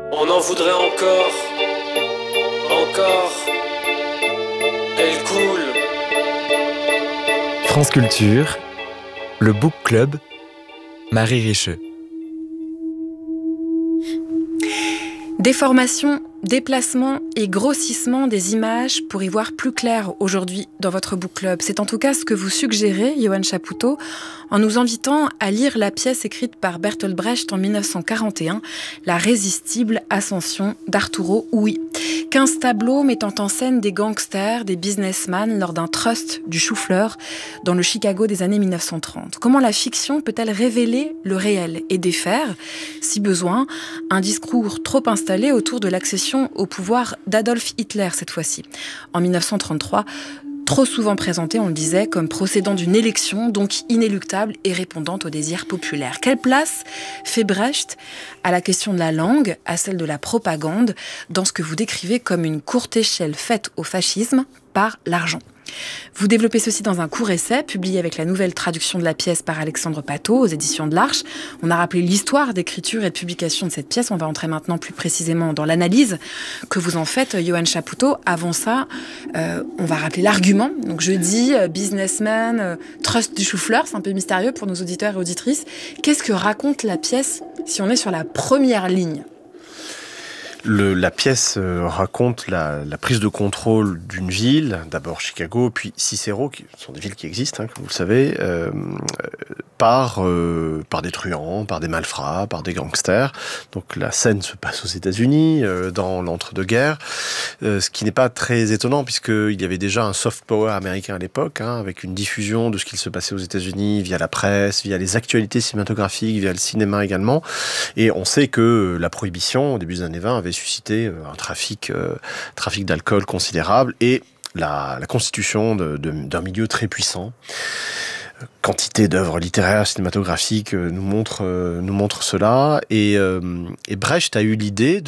On en voudrait encore, encore. Elle coule. France Culture, le Book Club, Marie Richeux. Déformation, déplacement et grossissement des images pour y voir plus clair aujourd'hui dans votre book club. C'est en tout cas ce que vous suggérez, Johann Chapoutot, en nous invitant à lire la pièce écrite par Bertolt Brecht en 1941, La résistible ascension d'Arturo Ui. 15 tableaux mettant en scène des gangsters, des businessmen lors d'un trust du chou-fleur dans le Chicago des années 1930. Comment la fiction peut-elle révéler le réel et défaire, si besoin, un discours trop installé autour de l'accession au pouvoir d'Adolf Hitler cette fois-ci. En 1933, trop souvent présenté, on le disait, comme procédant d'une élection, donc inéluctable et répondant aux désirs populaires. Quelle place fait Brecht à la question de la langue, à celle de la propagande, dans ce que vous décrivez comme une courte échelle faite au fascisme par l'argent ? Vous développez ceci dans un court essai publié avec la nouvelle traduction de la pièce par Alexandre Patot aux éditions de l'Arche. On a rappelé l'histoire d'écriture et de publication de cette pièce. On va entrer maintenant plus précisément dans l'analyse que vous en faites, Johann Chapoutot. Avant ça, on va rappeler l'argument. Donc je dis businessman, trust du chou-fleur, c'est un peu mystérieux pour nos auditeurs et auditrices. Qu'est-ce que raconte la pièce si on est sur la première ligne ? La pièce raconte la prise de contrôle d'une ville, d'abord Chicago, puis Cicero, qui sont des villes qui existent, comme vous le savez, par des truands, par des malfrats, par des gangsters. Donc la scène se passe aux États-Unis, dans l'entre-deux-guerres, ce qui n'est pas très étonnant, puisqu'il y avait déjà un soft power américain à l'époque, avec une diffusion de ce qu'il se passait aux États-Unis via la presse, via les actualités cinématographiques, via le cinéma également. Et on sait que la prohibition, au début des années 20, avait suscité un trafic d'alcool considérable et la constitution d'un milieu très puissant. Quantité d'œuvres littéraires, cinématographiques nous montre cela. Et Brecht a eu l'idée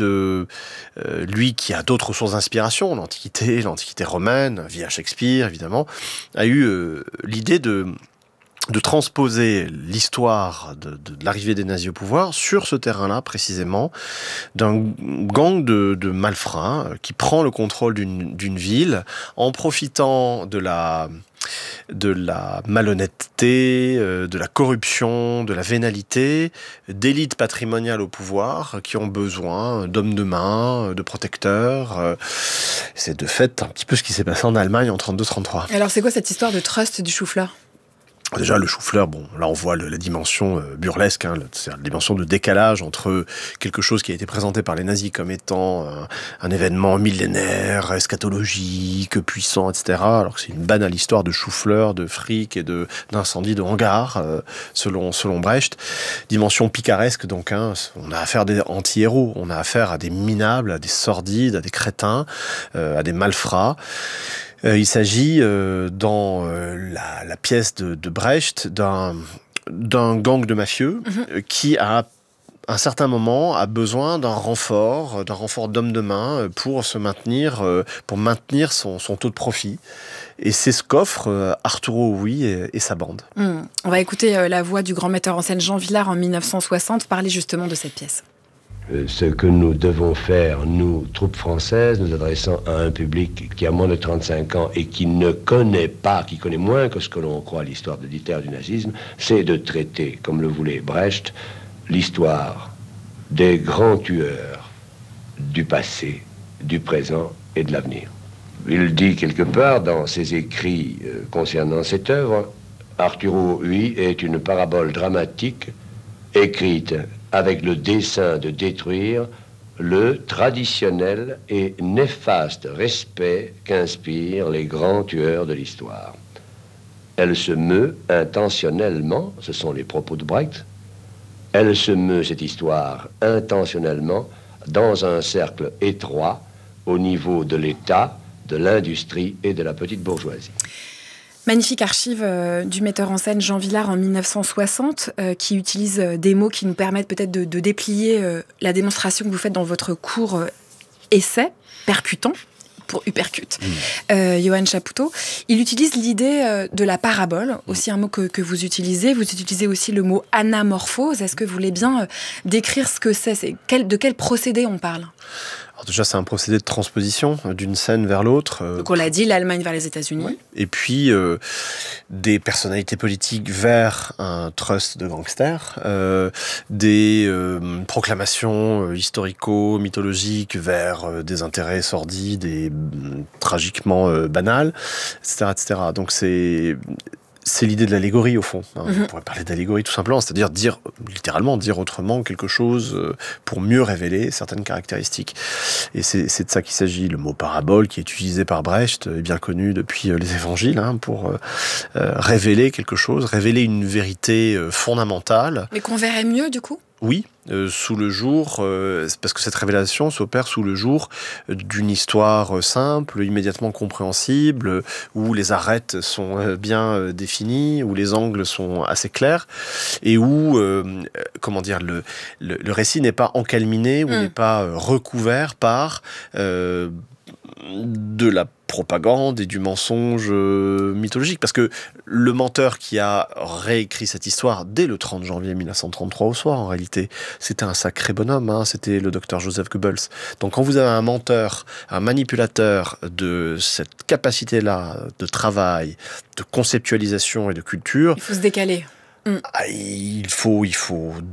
lui qui a d'autres sources d'inspiration, l'Antiquité romaine, via Shakespeare évidemment, a eu l'idée de transposer l'histoire de l'arrivée des nazis au pouvoir sur ce terrain-là, précisément, d'un gang de malfrats qui prend le contrôle d'une ville en profitant de la malhonnêteté, de la corruption, de la vénalité, d'élites patrimoniales au pouvoir qui ont besoin d'hommes de main, de protecteurs. C'est de fait un petit peu ce qui s'est passé en Allemagne en 32-33. Alors c'est quoi cette histoire de trust du chou-fleur ? Déjà, le chou-fleur, là on voit la dimension burlesque, c'est la dimension de décalage entre quelque chose qui a été présenté par les nazis comme étant un événement millénaire, eschatologique, puissant, etc., alors que c'est une banale histoire de chou-fleur, de fric et d'incendie de hangars, selon Brecht. Dimension picaresque, donc, on a affaire à des anti-héros, on a affaire à des minables, à des sordides, à des crétins, à des malfrats. Il s'agit, dans la pièce de Brecht, d'un gang de mafieux qui, à un certain moment, a besoin d'un renfort d'hommes de main pour se maintenir, pour maintenir son taux de profit. Et c'est ce qu'offre Arturo Ui et sa bande. On va écouter la voix du grand metteur en scène Jean Vilar en 1960 parler justement de cette pièce. Ce que nous devons faire, nous, troupes françaises, nous adressant à un public qui a moins de 35 ans et qui ne connaît pas, qui connaît moins que ce que l'on croit l'histoire de Hitler du nazisme, c'est de traiter, comme le voulait Brecht, l'histoire des grands tueurs du passé, du présent et de l'avenir. Il dit quelque part dans ses écrits concernant cette œuvre, Arturo Ui est une parabole dramatique écrite avec le dessein de détruire le traditionnel et néfaste respect qu'inspirent les grands tueurs de l'histoire. Elle se meut intentionnellement, ce sont les propos de Brecht, elle se meut, cette histoire, intentionnellement, dans un cercle étroit, au niveau de l'État, de l'industrie et de la petite bourgeoisie. Magnifique archive du metteur en scène Jean Vilar en 1960 qui utilise des mots qui nous permettent peut-être de déplier la démonstration que vous faites dans votre court essai percutant. pour Uppercut. Johan Chapoutot, il utilise l'idée de la parabole, aussi un mot que vous utilisez. Vous utilisez aussi le mot anamorphose. Est-ce que vous voulez bien décrire ce que c'est? De quel procédé on parle? Alors déjà, c'est un procédé de transposition d'une scène vers l'autre. Donc on l'a dit, l'Allemagne vers les États-Unis. Ouais. Et puis, des personnalités politiques vers un trust de gangsters, des proclamations historico-mythologiques vers des intérêts sordides et tragiquement banals, etc., etc. Donc c'est l'idée de l'allégorie, au fond. On pourrait parler d'allégorie tout simplement, c'est-à-dire littéralement dire autrement quelque chose pour mieux révéler certaines caractéristiques. Et c'est de ça qu'il s'agit. Le mot parabole, qui est utilisé par Brecht, est bien connu depuis les évangiles, pour révéler quelque chose, révéler une vérité fondamentale. Mais qu'on verrait mieux, du coup ? Oui, sous le jour, parce que cette révélation s'opère sous le jour d'une histoire simple, immédiatement compréhensible, où les arêtes sont bien définies, où les angles sont assez clairs, et où, le récit n'est pas encalminé, ou n'est pas recouvert par de la propagande et du mensonge mythologique. Parce que le menteur qui a réécrit cette histoire dès le 30 janvier 1933 au soir, en réalité, c'était un sacré bonhomme, c'était le docteur Joseph Goebbels. Donc quand vous avez un menteur, un manipulateur de cette capacité-là de travail, de conceptualisation et de culture... Il faut se décaler. Il faut